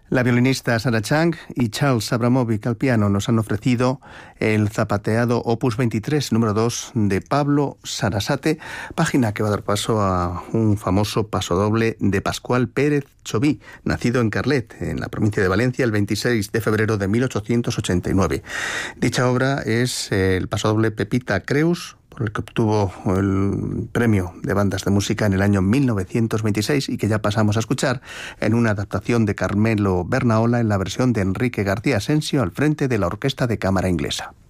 La violinista Sarah Chang y Charles Abramovic al piano nos han ofrecido el zapateado Opus 23, número 2 de Pablo Sarasate, página que va a dar paso a un famoso pasodoble de Pascual Pérez Choví, nacido en Carlet, en la provincia de Valencia, el 26 de febrero de 1889. Dicha obra es el pasodoble Pepita Creus, por el que obtuvo el premio de bandas de música en el año 1926 y que ya pasamos a escuchar en una adaptación de Carmelo Bernaola en la versión de Enrique García Asensio al frente de la Orquesta de Cámara Inglesa.